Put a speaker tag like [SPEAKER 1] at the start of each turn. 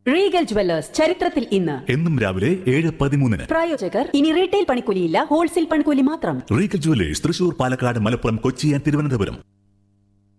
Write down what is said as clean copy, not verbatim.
[SPEAKER 1] Regal jewellers ചരിത്രത്തിൽ ഇന്ന്
[SPEAKER 2] എന്നും രാവിലെ 7:13.
[SPEAKER 1] പ്രായോജകർ ഇനി റീറ്റെയിൽ പണിക്കൂലിയില്ല, ഹോൾസെയിൽ പണിക്കൂലി മാത്രം.
[SPEAKER 2] Regal jewellers Thrissur, Palakkad, Malappuram, Kochi and Thiruvananthapuram.